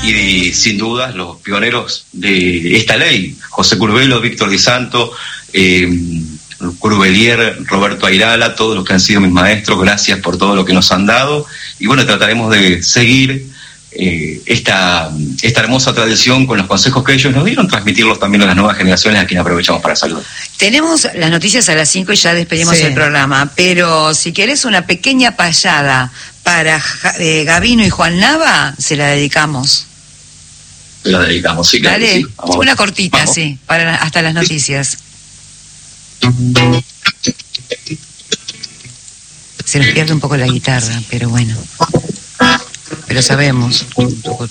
y sin dudas los pioneros de esta ley, José Curbelo, Víctor Di Santo, Curbelier, Roberto Airala, todos los que han sido mis maestros, gracias por todo lo que nos han dado, y bueno, trataremos de seguir esta hermosa tradición con los consejos que ellos nos dieron, transmitirlos también a las nuevas generaciones, a quienes aprovechamos para saludar. Tenemos las noticias a las 5 y ya despedimos el programa, pero si querés una pequeña payada para Gabino y Juan Nava, se la dedicamos. Se la dedicamos, sí, claro. Dale, sí. una cortita, vamos. sí, hasta las noticias. Se nos pierde un poco la guitarra, pero bueno. Pero sabemos.